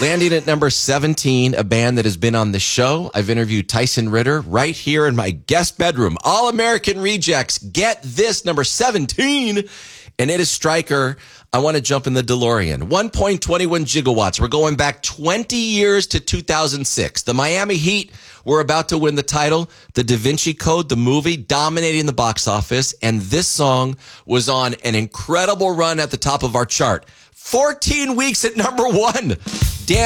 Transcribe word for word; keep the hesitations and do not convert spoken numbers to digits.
Landing at number seventeen, a band that has been on the show. I've interviewed Tyson Ritter right here in my guest bedroom. All American Rejects. Get this, number seventeen. And it is Stryker. I want to jump in the DeLorean. one point two one gigawatts. We're going back twenty years to two thousand six. The Miami Heat were about to win the title. The Da Vinci Code, the movie, dominating the box office. And this song was on an incredible run at the top of our chart. fourteen weeks at number one.